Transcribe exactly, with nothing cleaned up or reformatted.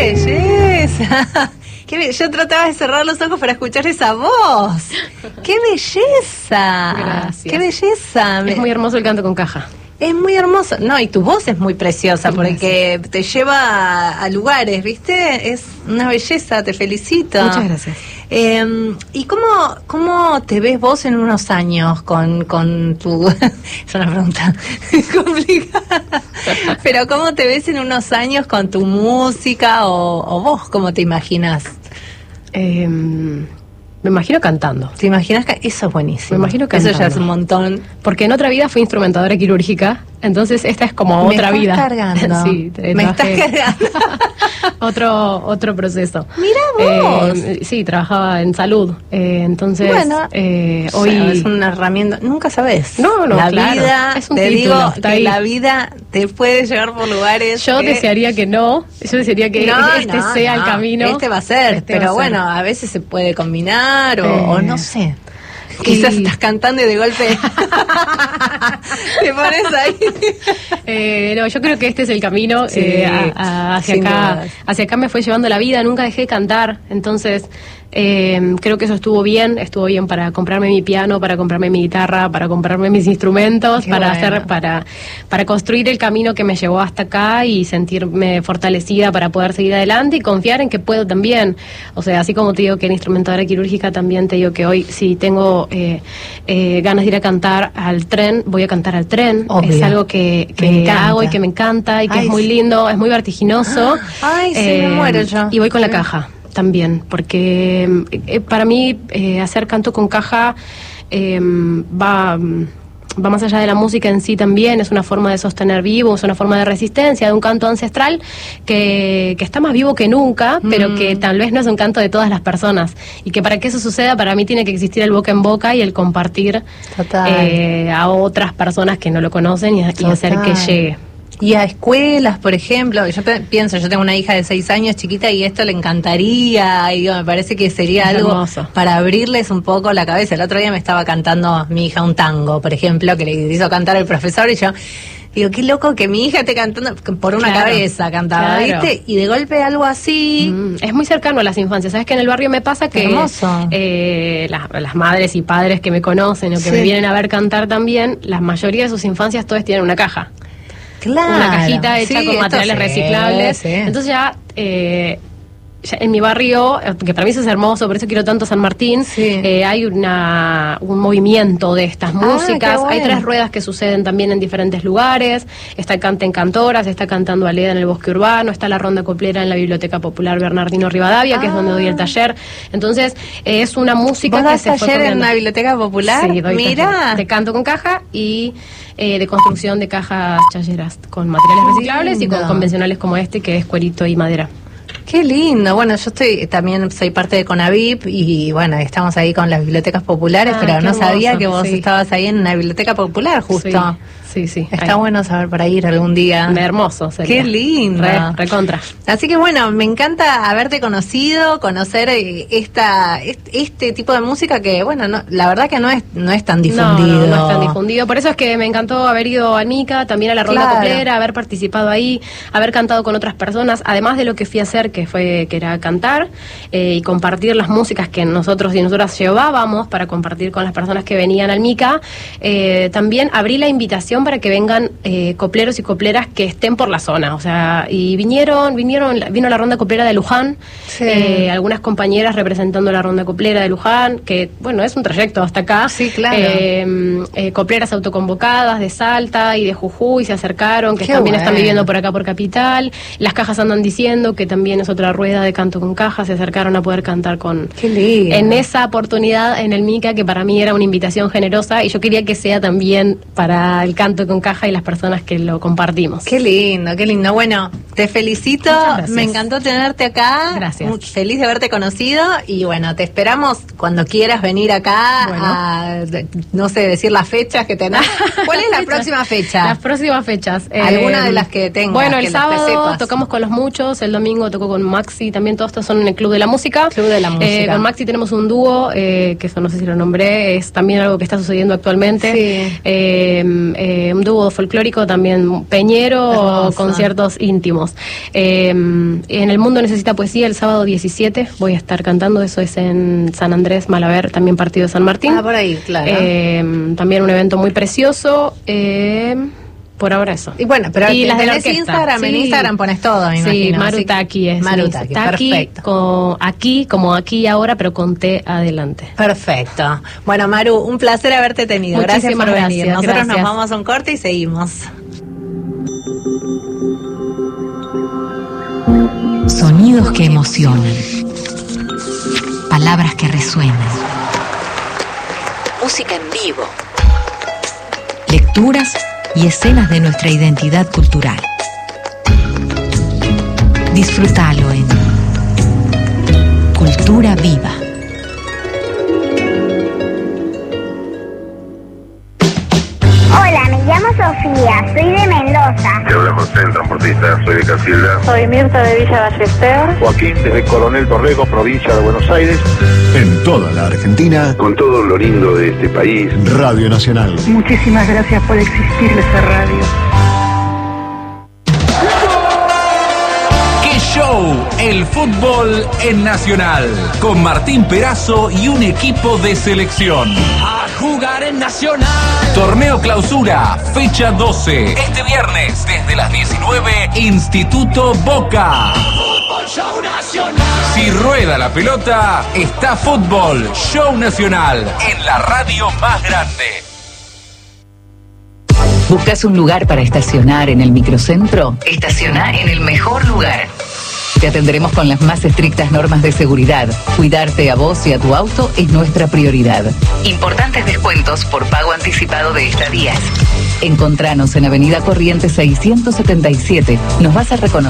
belleza! Qué be- Yo trataba de cerrar los ojos para escuchar esa voz. ¡Qué belleza! Gracias. ¡Qué belleza! Es muy hermoso el canto con caja. Es muy hermoso. No, y tu voz es muy preciosa porque te lleva a, a lugares, ¿viste? Es una belleza, te felicito. Muchas gracias. Eh, ¿Y cómo, cómo te ves vos en unos años con, con tu... es una pregunta complicada. Pero ¿cómo te ves en unos años con tu música o, o vos cómo te imaginas? Eh, me imagino cantando. ¿Te imaginas que eso es buenísimo? Me imagino Eso cantando. ya es un montón. Porque en otra vida fui instrumentadora quirúrgica, entonces esta es como Me otra estás vida. cargando. Sí, te- Me estás trabajé- cargando. otro otro proceso. Mirá vos. Eh, sí, trabajaba en salud, eh, entonces Bueno, eh, hoy hoy es una herramienta, nunca sabes. No, no, la claro. vida, Es un te título, digo está que ahí. la vida te puede llevar por lugares. yo que- desearía que no, yo desearía que No, este no, sea no. el camino. Este va a ser, Este va pero a ser. bueno, a veces se puede combinar o, Eh, o no sé. Quizás y- estás cantando y de golpe te pones ahí. Eh, no, yo creo que este es el camino. Sí, eh, a- a- hacia sin acá, dudas. hacia acá me fue llevando la vida. Nunca dejé de cantar, entonces eh, creo que eso estuvo bien. Estuvo bien para comprarme mi piano, para comprarme mi guitarra, para comprarme mis instrumentos, Qué para bueno. hacer, para para construir el camino que me llevó hasta acá y sentirme fortalecida para poder seguir adelante y confiar en que puedo también. O sea, así como te digo que en instrumentadora quirúrgica, también te digo que hoy si tengo eh, eh, ganas de ir a cantar al tren, voy a cantar al tren. Obvio. Es algo que, que Me encanta. hago y que me encanta y que Ay, es muy sí. lindo, es muy vertiginoso. Ay, sí, me muero yo. Y voy con la Sí. caja también, porque eh, para mí eh, hacer canto con caja eh, va... va más allá de la música en sí también, es una forma de sostener vivo, es una forma de resistencia, de un canto ancestral que, que está más vivo que nunca, pero Mm. que tal vez no es un canto de todas las personas. Y que para que eso suceda, para mí tiene que existir el boca en boca y el compartir Total. eh, a otras personas que no lo conocen y, y hacer que Total. llegue. Y a escuelas, por ejemplo, yo pe- pienso, yo tengo una hija de seis años chiquita y esto le encantaría, y digo, me parece que sería Es algo hermoso. para abrirles un poco la cabeza. El otro día me estaba cantando mi hija un tango, por ejemplo, que le hizo cantar el profesor y yo digo, qué loco que mi hija esté cantando por una Claro, cabeza, cantaba, claro. ¿viste? Y de golpe algo así. Mm, es muy cercano a las infancias. ¿Sabes que en el barrio me pasa que Hermoso. eh, las, las madres y padres que me conocen o que Sí. me vienen a ver cantar también, la mayoría de sus infancias todas tienen una caja? Claro. Una cajita hecha Sí, con esto materiales sí, reciclables. sí. Entonces ya, eh, ya en mi barrio, eh, que para mí eso es hermoso, por eso quiero tanto San Martín, Sí. eh, hay una, un movimiento de estas Ah, músicas. qué bueno. Hay tres ruedas que suceden también en diferentes lugares. Está Canta en Cantoras, está Cantando Aleda en el Bosque Urbano, está la Ronda Coplera en la Biblioteca Popular Bernardino Rivadavia, que es donde doy el taller. Entonces, eh, es una música ¿Vos que das se fue taller en copiando. la Biblioteca Popular? Sí, doy Mira. taller de canto con caja y eh, de construcción de cajas chayeras con materiales Qué reciclables y con lindo. convencionales como este, que es cuerito y madera. Qué lindo. Bueno, yo estoy también soy parte de CONAVIP y bueno, estamos ahí con las bibliotecas populares, Ah, pero qué no sabía hermoso, que vos sí. estabas ahí en una biblioteca popular justo. Sí, sí, sí. Está ahí. bueno saber para ir algún día. Hermoso sería. Qué lindo. Re, recontra. Así que bueno, me encanta haberte conocido, conocer eh, esta este, este tipo de música que bueno, no, la verdad que no es no es tan difundido. No, no, no es tan difundido. Por eso es que me encantó haber ido a Nica, también a la Ronda Claro. Coplera, haber participado ahí, haber cantado con otras personas, además de lo que fui a hacer, que fue que era cantar eh, y compartir las músicas que nosotros y nosotras llevábamos para compartir con las personas que venían al Mica. Eh, también abrí la invitación para que vengan eh, copleros y copleras que estén por la zona. O sea, y vinieron, vinieron, vino la Ronda Coplera de Luján, Sí. eh, algunas compañeras representando la Ronda Coplera de Luján, que bueno, es un trayecto hasta acá. Sí, claro. Eh, eh, copleras autoconvocadas de Salta y de Jujuy se acercaron, que Qué también están bueno. viviendo por acá por Capital. Las cajas andan diciendo que también es otra rueda de canto con cajas, se acercaron a poder cantar con... Qué lindo. En esa oportunidad en el Mica, que para mí era una invitación generosa y yo quería que sea también para el canto con caja y las personas que lo compartimos. Qué lindo, qué lindo. Bueno, te felicito. Muchas gracias. Me encantó tenerte acá. Gracias. Muy feliz de haberte conocido. Y bueno, te esperamos cuando quieras venir acá Bueno. a, no sé, decir las fechas que tenés. ¿Cuál es la Fechas. próxima fecha? Las próximas fechas. Alguna Eh, de las que tengas, Bueno, que el las- que sábado sepas. tocamos con Los Muchos, el domingo tocó con Maxi, también todos estos son en el Club de la Música. Club de la Música. Eh, con Maxi tenemos un dúo, eh, que eso no sé si lo nombré, es también algo que está sucediendo actualmente. Sí. Eh, eh, un dúo folclórico también peñero, Hermoso. conciertos íntimos. estamos. Eh, en El Mundo Necesita Poesía, el sábado diecisiete voy a estar cantando, eso es en San Andrés, Malaver, también partido de San Martín. Ah, por ahí, claro. Eh, también un evento muy precioso. Eh, Por ahora eso. Y bueno, pero y las de la tenés orquesta. Instagram, Sí. en Instagram pones todo, me Sí, imagino. Marutaki es. Marutaki, Taki, perfecto. con, aquí, como aquí y ahora, pero con T adelante. Perfecto. Bueno, Maru, un placer haberte tenido. Gracias Muchísimas por venir. gracias, Nosotros gracias. nos vamos a un corte y seguimos. Sonidos que emocionan. Palabras que resuenan. Música en vivo. Lecturas y escenas de nuestra identidad cultural. Disfrútalo en Cultura Viva. Hola, me llamo Sofía, soy de Mendoza. Te habla José, el transportista, soy de Casilda. Soy Mirta de Villa Ballester. Joaquín, desde Coronel Torrego, provincia de Buenos Aires. En toda la Argentina, Con todo lo lindo de este país. Radio Nacional. Muchísimas gracias por existir esa radio. ¡Qué show! El fútbol en Nacional. Con Martín Perazo y un equipo de selección. A jugar en Nacional. Torneo Clausura, fecha doce. Este viernes, desde las diecinueve, Instituto Boca. Fútbol Show Nacional. Si rueda la pelota, está Fútbol Show Nacional en la radio más grande. ¿Buscas un lugar para estacionar en el microcentro? Estaciona en el mejor lugar. Te atenderemos con las más estrictas normas de seguridad. Cuidarte a vos y a tu auto es nuestra prioridad. Importantes descuentos por pago anticipado de estadías. Encontranos en Avenida Corrientes seiscientos setenta y siete. Nos vas a reconocer.